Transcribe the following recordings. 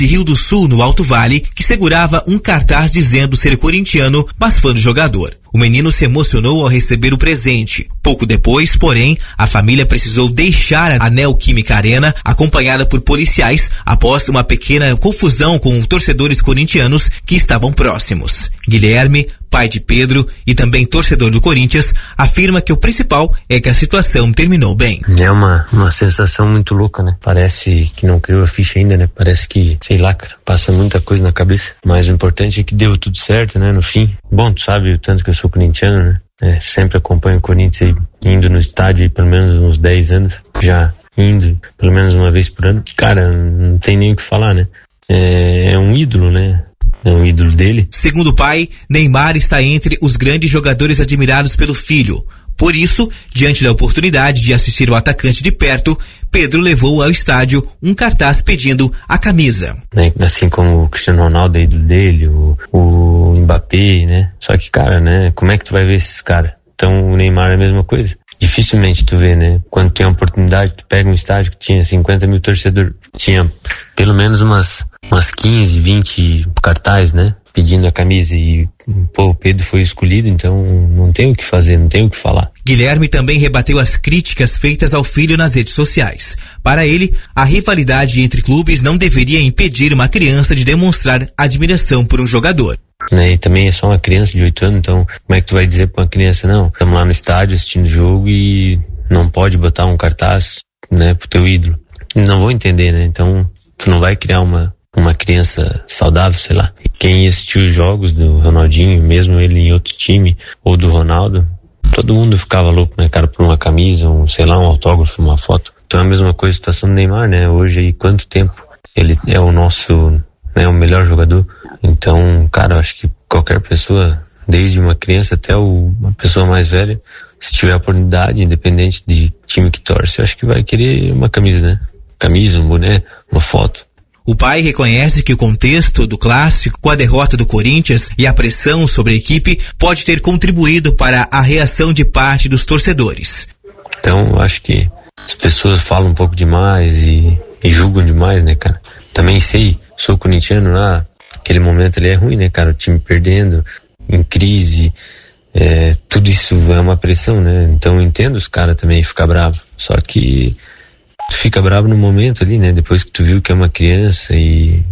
de Rio do Sul, no Alto Vale, que segurava um cartaz dizendo ser corintiano, mas fã do jogador. O menino se emocionou ao receber o presente. Pouco depois, porém, a família precisou deixar a Neoquímica Arena, acompanhada por policiais, após uma pequena confusão com torcedores corintianos que estavam próximos. Guilherme, pai de Pedro e também torcedor do Corinthians, afirma que o principal é que a situação terminou bem. É uma sensação muito louca, né? Parece que não criou a ficha ainda, né? Parece que, sei lá, cara, passa muita coisa na cabeça. Mas o importante é que deu tudo certo, né? No fim. Bom, tu sabe o tanto que eu sou corintiano, né? Sempre acompanho o Corinthians indo no estádio pelo menos uns 10 anos. Já indo pelo menos uma vez por ano. Cara, não tem nem o que falar, né? É um ídolo, né? É um ídolo dele. Segundo o pai, Neymar está entre os grandes jogadores admirados pelo filho. Por isso, diante da oportunidade de assistir o atacante de perto, Pedro levou ao estádio um cartaz pedindo a camisa. Assim como o Cristiano Ronaldo é ídolo dele, o Mbappé, né? Só que, cara, né? Como é que tu vai ver esses caras? Então o Neymar é a mesma coisa. Dificilmente tu vê, né? Quando tem a oportunidade, tu pega um estádio que tinha 50 mil torcedores, tinha pelo menos umas 15, 20 cartazes, né? Pedindo a camisa e, pô, o Pedro foi escolhido, então não tem o que fazer, não tem o que falar. Guilherme também rebateu as críticas feitas ao filho nas redes sociais. Para ele, a rivalidade entre clubes não deveria impedir uma criança de demonstrar admiração por um jogador. Né, e também é só uma criança de 8 anos, então como é que tu vai dizer pra uma criança, não, estamos lá no estádio assistindo o jogo e não pode botar um cartaz, né, pro teu ídolo. Não vou entender, né, então tu não vai criar uma criança saudável, sei lá. E quem assistiu os jogos do Ronaldinho, mesmo ele em outro time, ou do Ronaldo, todo mundo ficava louco, né, cara, por uma camisa, um autógrafo, uma foto. Então é a mesma coisa a situação do Neymar, né, hoje aí quanto tempo ele é o nosso, né, o melhor jogador. Então, cara, eu acho que qualquer pessoa, desde uma criança até uma pessoa mais velha, se tiver a oportunidade, independente de time que torce, eu acho que vai querer uma camisa, né? Camisa, um boné, uma foto. O pai reconhece que o contexto do clássico, com a derrota do Corinthians e a pressão sobre a equipe, pode ter contribuído para a reação de parte dos torcedores. Então, eu acho que as pessoas falam um pouco demais e julgam demais, né, cara? Também sou corintiano lá. Aquele momento ali é ruim, né, cara? O time perdendo, em crise, tudo isso é uma pressão, né? Então eu entendo os caras também ficar bravo. Só que tu fica bravo no momento ali, né? Depois que tu viu que é uma criança e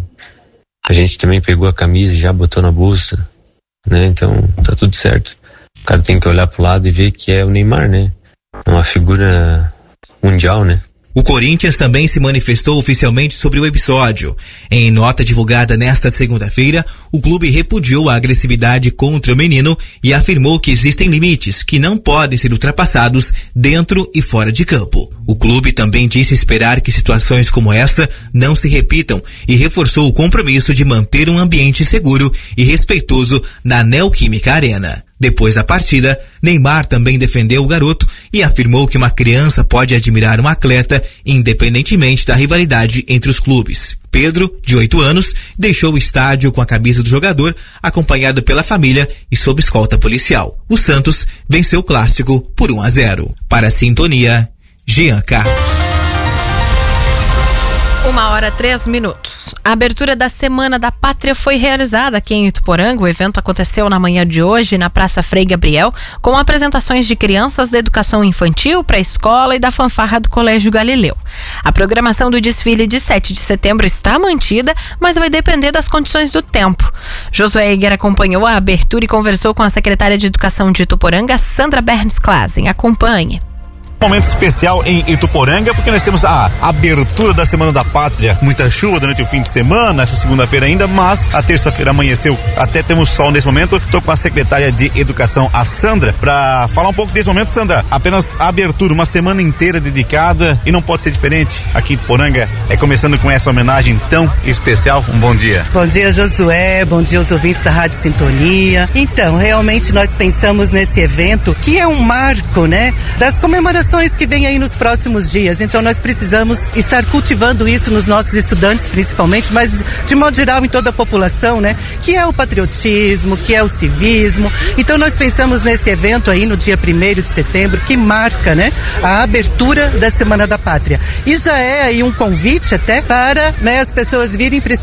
a gente também pegou a camisa e já botou na bolsa, né? Então tá tudo certo. O cara tem que olhar pro lado e ver que é o Neymar, né? É uma figura mundial, né? O Corinthians também se manifestou oficialmente sobre o episódio. Em nota divulgada nesta segunda-feira, o clube repudiou a agressividade contra o menino e afirmou que existem limites que não podem ser ultrapassados dentro e fora de campo. O clube também disse esperar que situações como essa não se repitam e reforçou o compromisso de manter um ambiente seguro e respeitoso na Neoquímica Arena. Depois da partida, Neymar também defendeu o garoto e afirmou que uma criança pode admirar um atleta independentemente da rivalidade entre os clubes. Pedro, de 8 anos, deixou o estádio com a camisa do jogador, acompanhado pela família e sob escolta policial. O Santos venceu o clássico por 1-0. Para a Sintonia, Jean Carlos. 1h03. A abertura da Semana da Pátria foi realizada aqui em Ituporanga. O evento aconteceu na manhã de hoje na Praça Frei Gabriel, com apresentações de crianças da educação infantil, pré-escola e da fanfarra do Colégio Galileu. A programação do desfile de 7 de setembro está mantida, mas vai depender das condições do tempo. Josué Eger acompanhou a abertura e conversou com a secretária de Educação de Ituporanga, Sandra Berns-Klasen. Acompanhe. Momento especial em Ituporanga, porque nós temos a abertura da Semana da Pátria. Muita chuva durante o fim de semana, essa segunda-feira ainda, mas a terça-feira amanheceu, até temos sol nesse momento. Estou com a secretária de Educação, a Sandra, para falar um pouco desse momento. Sandra, apenas a abertura, uma semana inteira dedicada e não pode ser diferente aqui em Ituporanga, começando com essa homenagem tão especial. Um bom dia. Bom dia, Josué, bom dia aos ouvintes da Rádio Sintonia. Então, realmente nós pensamos nesse evento, que é um marco, né, das comemorações que vem aí nos próximos dias. Então nós precisamos estar cultivando isso nos nossos estudantes principalmente, mas de modo geral em toda a população, né? Que é o patriotismo, que é o civismo. Então nós pensamos nesse evento aí no dia 1º de setembro, que marca, né, a abertura da Semana da Pátria. E já é aí um convite até para, né, as pessoas virem